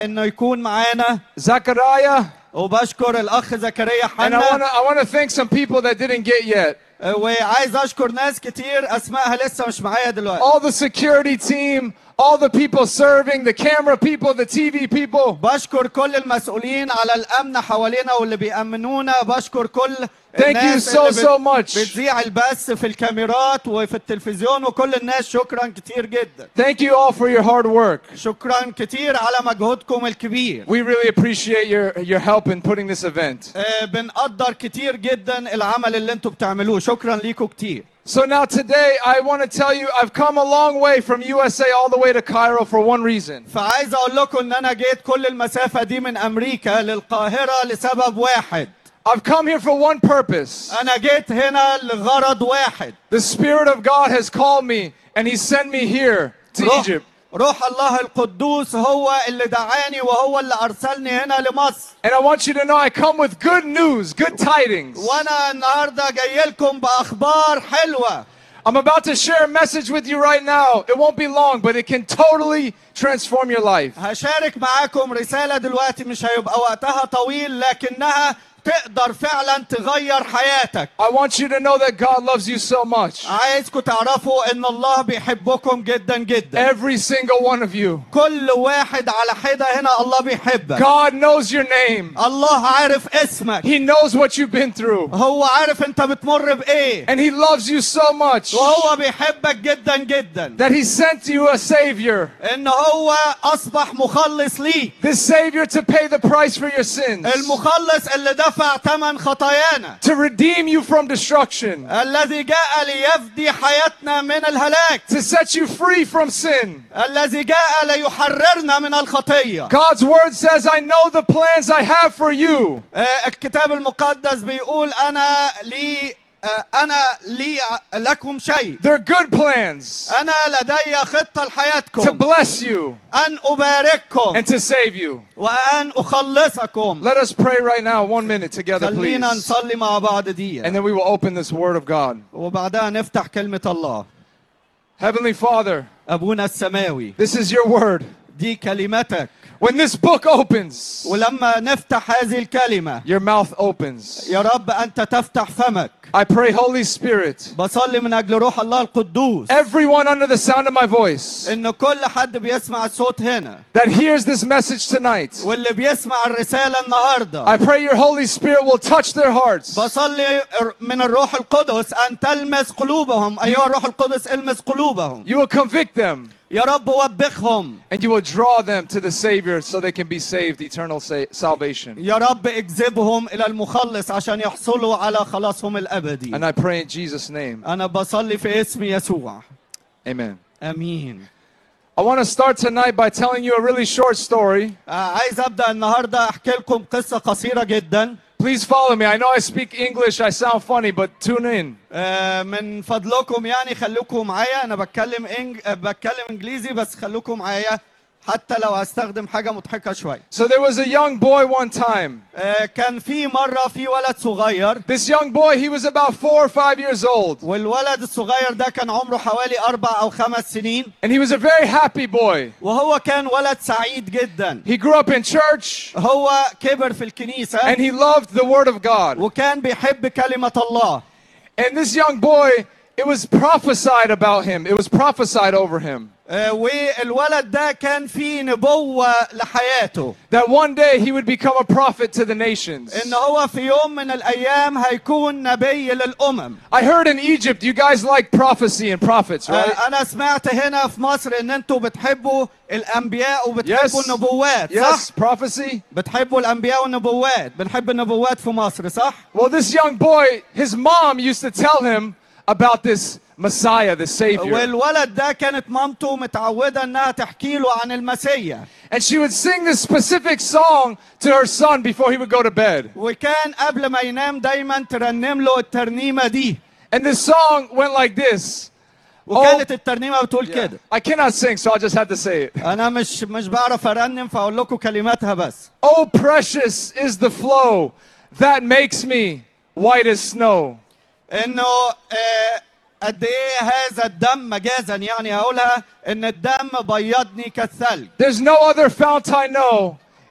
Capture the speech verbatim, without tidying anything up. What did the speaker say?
انه يكون معانا Zachariah. وبشكر الاخ زكريا And I حنا. want to I want to thank some people that didn't get yet. وعايز اشكر ناس كتير اسمائها لسه مش معايا دلوقتي. All the security team, all the people serving, the camera people, the T V people. بشكر كل المسؤولين على الامن حوالينا واللي بيأمنونا. بشكر كل Thank you الناس so اللي so much. بتذيع البث في الكاميرات وفي التلفزيون وكل الناس. شكرا كتير جدا. Thank you all for your hard work. شكرا كتير على مجهودكم الكبير. We really appreciate your your help in putting this event. آه، بنقدر كتير جدا العمل اللي انتوا بتعملوه. شكرا ليكم كتير. So now today I want to tell you I've come a long way from U S A all the way to Cairo for one reason. فعايز اقول لكم ان انا جيت كل المسافة دي من امريكا للقاهرة لسبب واحد. I've come here for one purpose. انا جيت هنا لغرض واحد. The Spirit of God has called me and He sent me here to روح, Egypt. روح الله القدوس هو اللي دعاني وهو اللي ارسلني هنا لمصر. And I want you to know I come with good news, good tidings. وانا النهارده جاي لكم باخبار حلوة. I'm about to share a message with you right now. It won't be long, but it can totally transform your life. هشارك معاكم رسالة دلوقتي مش هيبقى وقتها طويل لكنها تقدر فعلا تغير حياتك. I want you to know that God loves you so much. عايزكم تعرفوا ان الله بيحبكم جدا جدا. Every single one of you. كل واحد على حدة هنا الله بيحبك. God knows your name. الله عارف اسمك. He knows what you've been through. هو عارف انت بتمر بايه. And He loves you so much وهو بيحبك جدا جدا. that He sent you a Savior. ان هو اصبح مخلص ليك. This Savior to pay the price for your sins. المخلص اللي دفع ثمن خطايانا. To redeem you from destruction. الذي جاء ليفدي حياتنا من الهلاك. To set you free from sin. الذي جاء ليحررنا من الخطية. God's word says, I know the plans I have for you. الكتاب المقدس بيقول أنا لي أنا لي لكم شيء. They're good plans. أنا لدي خطة لحياتكم. To bless you. أن أبارككم. And to save you. وأن أخلصكم. Let us pray right now, one minute together, please. خلينا نصلي مع بعض دقيقة. And then we will open this word of God. وبعدها نفتح كلمة الله. Heavenly Father, أبونا السماوي. this is your word. دي كلمتك. When this book opens, ولما نفتح هذه الكلمة your mouth opens. يا رب أنت تفتح فمك. I pray, Holy Spirit, بصلي من أجل روح الله القدوس everyone under the sound of my voice إن كل حد بيسمع الصوت هنا that hears this message tonight, واللي بيسمع الرسالة النهاردة. I pray your Holy Spirit will touch their hearts. بصلي من الروح القدس أن تلمس قلوبهم. أيها الروح القدس المس قلوبهم. You will convict them. يا رب وبخهم. And you will draw them to the Savior so they can be saved, eternal sa salvation. يا رب اجذبهم إلى المخلص عشان يحصلوا على خلاصهم الأبدي. And I pray in Jesus' name. أنا بصلي في اسم يسوع. Amen. آمين. I want to start tonight by telling you a really short story. عايز أبدأ النهاردة أحكي لكم قصة قصيرة جدا. Please follow me. I know I speak English, I sound funny, but tune in. من فضلكم يعني خلوكم معايا. أنا بتكلم إنج... بتكلم إنجليزي بس خلوكم معايا حتى لو هستخدم حاجة مضحكة شوية. So there was a young boy one time. كان في مرة في ولد صغير. This young boy, he was about four or five years old. والولد الصغير ده كان عمره حوالي أربع أو خمس سنين. And he was a very happy boy. وهو كان ولد سعيد جدا. He grew up in church. هو كبر في الكنيسة. And he loved the word of God. وكان بيحب كلمة الله. And this young boy, it was prophesied about him. It was prophesied over him. والولد ده كان في نبوة لحياته. That one day he would become a prophet to the nations. إن هو في يوم من الأيام هيكون نبي للأمم. I heard in Egypt you guys like prophecy and prophets, right? أنا سمعت هنا في مصر إن أنتوا بتحبوا الأنبياء وبتحبوا Yes. النبوات. Yes, صح؟ prophecy. بتحبوا الأنبياء والنبوات. بنحب النبوات في مصر صح؟ Well, this young boy, his mom used to tell him about this Messiah, the Savior. والولد ده كانت مامته متعودة إنها تحكي له عن المسيح. And she would sing this specific song to her son before he would go to bed. وكان قبل ما ينام دايما ترنم له الترنيمة دي. And the song went like this. وكانت الترنيمة بتقول Yeah. كده. I cannot sing, so I'll just have to say it. أنا مش مش بعرف أرنم فأقول لكم كلماتها بس. Oh, precious is the flow that makes me white as snow. إنه آه قد ايه هذا الدم مجازا يعني هقولها ان الدم بيضني كالثلج. There's no other fount I know